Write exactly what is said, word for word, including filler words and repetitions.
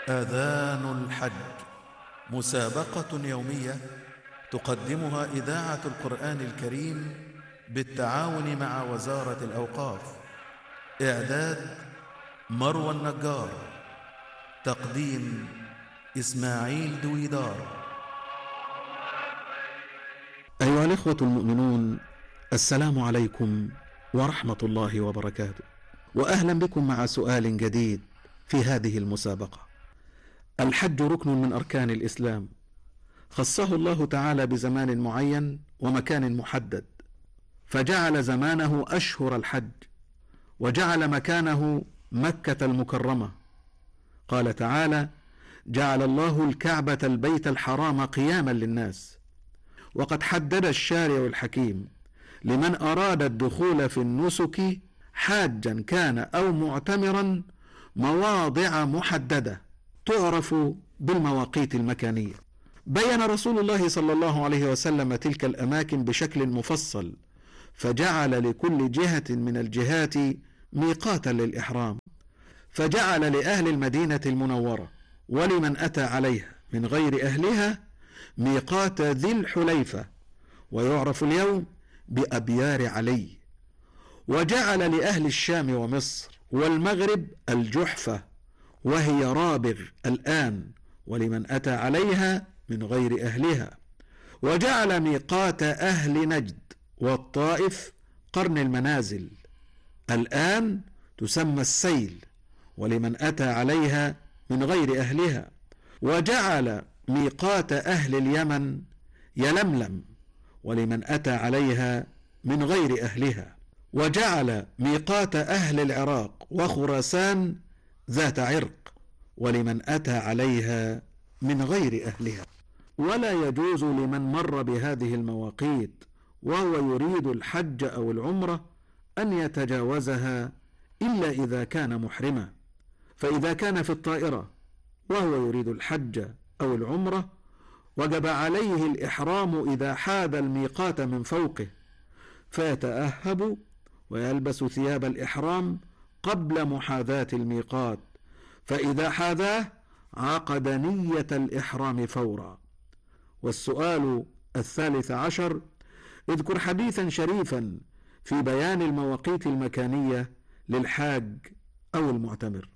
آذان الحج، مسابقة يومية تقدمها إذاعة القرآن الكريم بالتعاون مع وزارة الأوقاف. إعداد مروى النجار، تقديم إسماعيل دويدار. أيها الإخوة المؤمنون، السلام عليكم ورحمة الله وبركاته، وأهلا بكم مع سؤال جديد في هذه المسابقة. الحج ركن من أركان الإسلام، خصه الله تعالى بزمان معين ومكان محدد، فجعل زمانه أشهر الحج، وجعل مكانه مكة المكرمة. قال تعالى: جعل الله الكعبة البيت الحرام قياما للناس. وقد حدد الشارع الحكيم لمن أراد الدخول في النسك حاجا كان أو معتمرا مواضع محددة تعرف بالمواقيت المكانية. بين رسول الله صلى الله عليه وسلم تلك الأماكن بشكل مفصل، فجعل لكل جهة من الجهات ميقاتا للإحرام، فجعل لأهل المدينة المنورة ولمن أتى عليها من غير أهلها ميقات ذي الحليفة، ويعرف اليوم بأبيار علي. وجعل لأهل الشام ومصر والمغرب الجحفة، وهي رابغ الآن، ولمن أتى عليها من غير أهلها. وجعل ميقات أهل نجد والطائف قرن المنازل، الآن تسمى السيل، ولمن أتى عليها من غير أهلها. وجعل ميقات أهل اليمن يلملم، ولمن أتى عليها من غير أهلها. وجعل ميقات أهل العراق وخراسان ذات عرق، ولمن أتى عليها من غير أهلها. ولا يجوز لمن مر بهذه المواقيت وهو يريد الحج أو العمرة أن يتجاوزها إلا إذا كان محرما، فإذا كان في الطائرة وهو يريد الحج أو العمرة وجب عليه الإحرام إذا حاذ الميقات من فوقه، فيتأهب ويلبس ثياب الإحرام قبل محاذاة الميقات، فإذا حاذاه عقد نية الإحرام فورا. والسؤال الثالث عشر: اذكر حديثا شريفا في بيان المواقيت المكانية للحاج أو المعتمر.